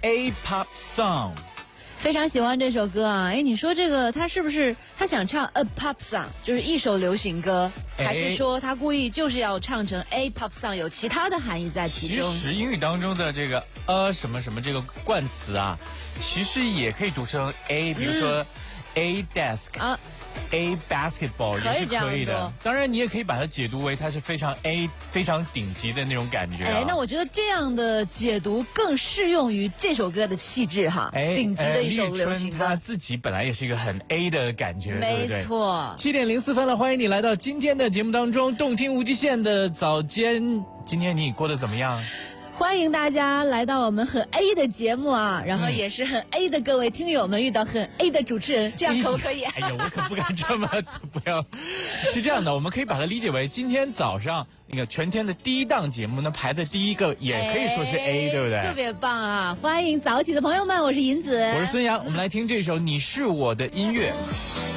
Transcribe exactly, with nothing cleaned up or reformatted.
A pop song。 非常喜欢这首歌啊！哎，你说这个他是不是他想唱 a pop song， 就是一首流行歌，还是说他故意就是要唱成 a pop song， 有其他的含义在其中？ 其实英语当中的这个呃什么什么这个冠词啊，其实也可以读成 a， 比如说、嗯、a desk 啊。A basketball 也是可以的，当然你也可以把它解读为它是非常 A 非常顶级的那种感觉、啊。 哎，那我觉得这样的解读更适用于这首歌的气质哈，哎，顶级的一首流行歌。 他自己本来也是一个很 A 的感觉， 没对不对？ 错。 七点零四分了，欢迎你来到今天的节目当中，动听无极限的早间。今天你过得怎么样？ 欢迎大家来到我们很 A 的节目啊，然后也是很 A 的各位听友们遇到很 A 的主持人，这样可不可以？ 哎呀，我可不敢这么不要。是这样的，我们可以把它理解为今天早上那个全天的第一档节目呢，排在第一个，也可以说是 A，、哎、对不对？ 特别棒啊！欢迎早起的朋友们，我是银子， 我是孙杨，我们来听这首《你是我的音乐》。